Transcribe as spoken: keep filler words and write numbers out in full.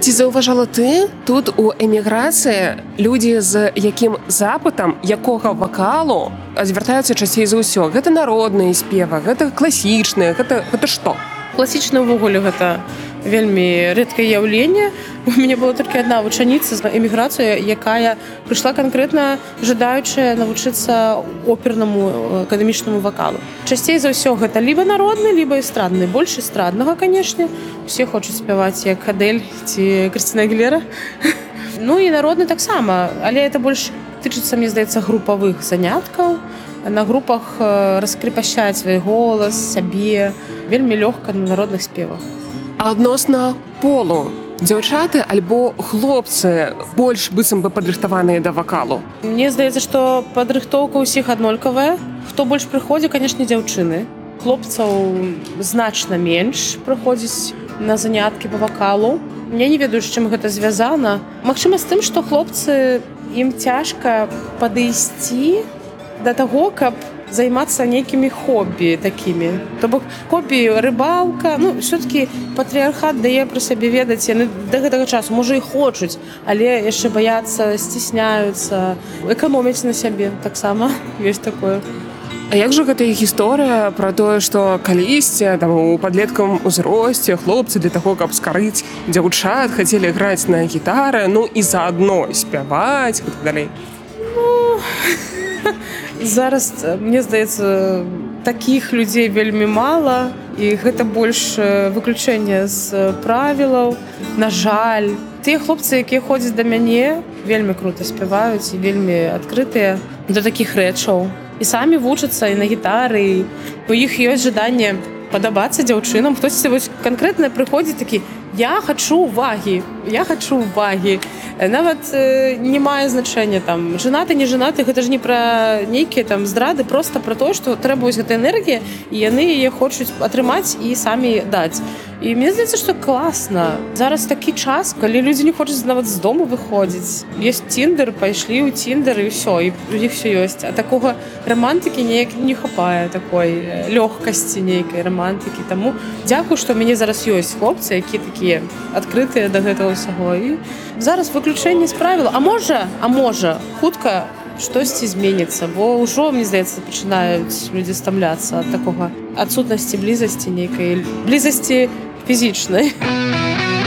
Ці заўважала ты тут у эміграцыі людзі з якім запытам якога вакалу звяртаюцца часцей за ўсё? Гэта народныя спевы, гэта класічныя, гэта, гэта што? Класічна ўвогуле гэта вельмі рэдкае яўленне. У мяне была толькі адна вучаніца з эміграцыі, якая прыйшла канкрэтна жадаючая навучыцца опернаму акадэмічнаму вакалу. Часцей за ўсё гэта либо народны, либо эстрадны. Больш эстраднага, канешне. Усе хочуць спяваць як Адель ці Крысціна Агілера. Ну і народны таксама, але это больш тычыцца, мне здаецца, групавых заняткаў. На групах раскрепашчаць свой голас, сябе. Вельмі лёгка на народных спевах. А адносна полу, дзяўчаты альбо хлопцы больш быццам бы падрыхтаваныя да вакалу? Мне здаецца, што падрыхтоўка ўсіх аднолькавая. Хто больш прыходзіць, канешне, дзяўчыны. Хлопцаў значна менш прыходзіць на заняткі па вакалу. Я не ведаю, з чым гэта звязана. Магчыма, з тым, што хлопцы, ім цяжка падысці да таго, каб займацца нейкімі хобі такімі. То бок хобі рыбалка, ну, ўсё-такі патрыархат дае пра сябе ведаць, яны да гэтага часу, можа, і хочуць, але яшчэ баяцца, сцісняюцца, эканомяць на сябе таксама, ёсць такое. А як жа гэта гісторыя пра тое, што калісьці там у падлеткавым узросце хлопцы для таго, каб скарыць дзяўчат, хацелі граць на гітары, ну і заадно спяваць і так далей? Ну, зараз, мне здаецца, такіх людзей вельмі мала, і гэта больш выключэнне з правілаў. На жаль, тыя хлопцы, якія ходзяць да мяне, вельмі крута спяваюць і вельмі адкрытыя да такіх рэчаў. І самі вучацца і на гітары, і у іх ёсць жаданне падабацца дзяўчынам. Хтосьці вось канкрэтна прыходзіць такі: я хачу увагі, я хачу увагі. Нават э, не мае значэння там жанаты, не жанаты, гэта ж не пра нейкія там здрады, проста пра тое, што трэба вось гэта энергія, і яны яе хочуць атрымаць і самі даць. І мне здаецца, што класна. Зараз такі час, калі людзі не хочуць нават з дому выходзіць. Ёсць Тіндер, пайшлі ў Тіндер і ўсё, і у іх все ёсць. А такога романтыкі неяк не хапае, такой лёгкасці нейкай романтыкі. Таму дзякую, што ў мяне зараз ёсць хлопцы, якія такія адкрытыя да гэтага ўсяго. І зараз выключэнне з правіла. А можа, а можа, хутка штосьці зменіцца, бо ўжо, мне здаецца, пачынаюць людзі стамляцца ад такога адсутнасці блізасці нейкай, блізасці фізічнай.